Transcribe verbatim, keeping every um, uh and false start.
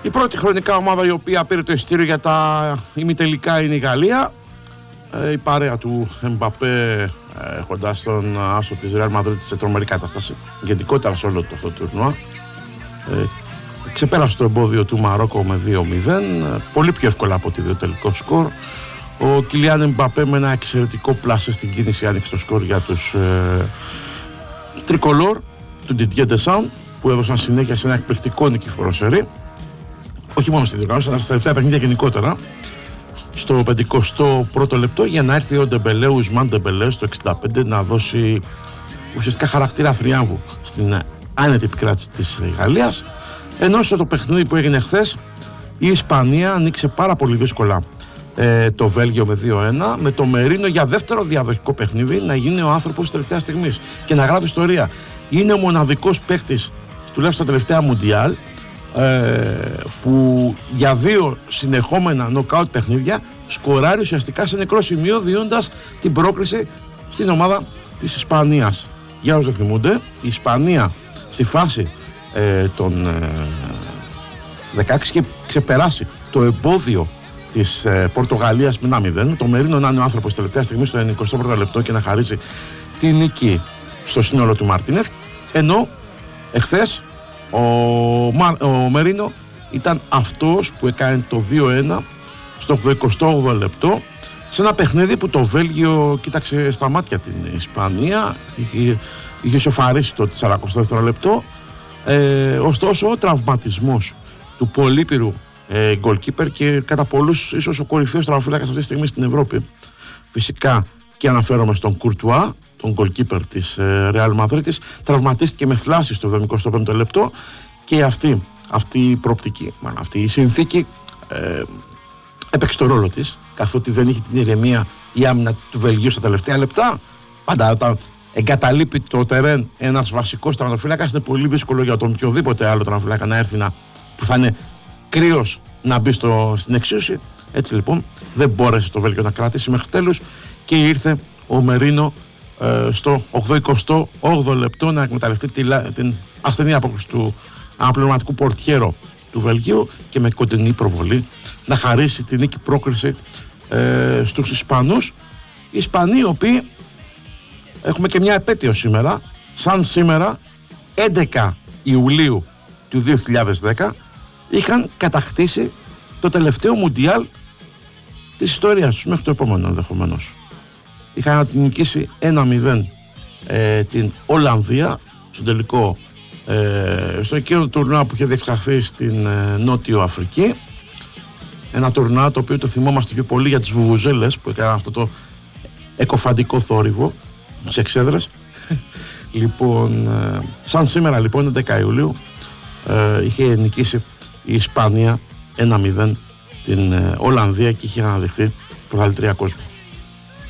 Η πρώτη χρονικά ομάδα η οποία πήρε το εισιτήριο για τα ημιτελικά είναι η Γαλλία. Ε, η παρέα του Εμπαπέ, έχοντας τον άσο της Ρεάλ Μαδρίτης σε τρομερή κατάσταση γενικότερα σε όλο το αυτό το τουρνουά. Ε, ξεπέρασε το εμπόδιο του Μαρόκο με δύο μηδέν, πολύ πιο εύκολα από τη τελικό σκορ. Ο Κιλιάν Εμπαπέ με ένα εξαιρετικό πλάσε στην κίνηση άνοιξε το σκορ για τους ε, τρικολόρ του Didier Deschamps, που έδωσαν συνέχεια σε ένα εκπληκτικό νικηφόρο σερί, όχι μόνο στη διοργάνωση αλλά στα τελευταία παιχνίδια γενικότερα. Στο πενηκοστό πρώτο λεπτό, για να έρθει ο Ντεμπελέ, ο Ουσμάν Ντεμπελέ στο εξήντα πέντε, να δώσει ουσιαστικά χαρακτήρα θριάμβου στην άνετη επικράτηση της Γαλλίας. Ενώ στο το παιχνίδι που έγινε χθες, η Ισπανία ανοίξε πάρα πολύ δύσκολα ε, το Βέλγιο με δύο ένα, με το Μερίνο για δεύτερο διαδοχικό παιχνίδι να γίνει ο άνθρωπος της τελευταίας στιγμής και να γράφει ιστορία. Είναι ο μοναδικός παίκτης, τουλάχιστον στα τελευταία Μουντιάλ, ε, που για δύο συνεχόμενα νοκάουτ παιχνίδια σκοράρει ουσιαστικά σε νεκρό σημείο, διώντας την πρόκριση στην ομάδα της Ισπανίας. Για όσους δεν θυμούνται, η Ισπανία στη φάση ε, των ε, δεκαέξι είχε ξεπεράσει το εμπόδιο της ε, Πορτογαλίας με ένα μηδέν. Το Μερίνο να είναι ο άνθρωπος τελευταία στιγμή στο εικοστό πρώτο λεπτό και να χαρίσει τη νίκη στο σύνολο του Μαρτίνεθ. Ενώ εχθές ο, Μα, ο Μερίνο ήταν αυτός που έκανε το δύο ένα στο εικοστό όγδοο λεπτό, σε ένα παιχνίδι που το Βέλγιο κοίταξε στα μάτια την Ισπανία, είχε, είχε σοφαρίσει το σαρανταοστό δεύτερο λεπτό. Ε, ωστόσο ο τραυματισμός του πολύπειρου ε, goalkeeper και κατά πολλούς ίσως ο κορυφαίος τραυματοφύλακας αυτή τη στιγμή στην Ευρώπη, φυσικά και αναφέρομαι στον Κουρτουά, τον goalkeeper της ε, Real Μαδρίτης, τραυματίστηκε με θλάση στο εβδομηκοστό πέμπτο λεπτό, και αυτή, αυτή η προοπτική, μάλλον αυτή η συνθήκη ε, έπαιξε το ρόλο της, καθότι δεν είχε την ηρεμία η άμυνα του Βελγίου στα τελευταία λεπτά. Πάντα όταν εγκαταλείπει το τερέν ένας βασικός τερματοφύλακας, είναι πολύ δύσκολο για τον οποιοδήποτε άλλο τερματοφύλακα να έρθει να, που θα είναι κρύος, να μπει στο, στην εξίσωση. Έτσι λοιπόν δεν μπόρεσε το Βέλγιο να κρατήσει μέχρι τέλους και ήρθε ο Μερίνο ε, στο ογδοηκοστό όγδοο λεπτό να εκμεταλλευτεί τη, την ασθενή απόκριση του αναπληρωματικού πορτιέρο του Βελγίου και με κοντινή προβολή να χαρίσει την νίκη πρόκριση ε, στους Ισπανούς. Οι Ισπανοί, οι οποίοι έχουμε και μια επέτειο σήμερα, σαν σήμερα έντεκα Ιουλίου του δύο χιλιάδες δέκα είχαν κατακτήσει το τελευταίο Μουντιάλ της ιστορίας τους, μέχρι το επόμενο ενδεχομένως. Είχαν νικήσει ένα μηδέν ε, την Ολλανδία στο τελικό, ε, στο εκείνο τουρνουά που είχε διεξαχθεί στην ε, Νότιο Αφρική. Ένα τουρνουά το οποίο το θυμόμαστε πιο πολύ για τις βουβουζέλες που έκαναν αυτό το εκοφαντικό θόρυβο στις εξέδρες. Λοιπόν, ε, σαν σήμερα λοιπόν έντεκα Ιουλίου ε, είχε νικήσει η Ισπανία ένα μηδέν την ε, Ολλανδία και είχε αναδειχθεί πρωταθλήτρια κόσμου.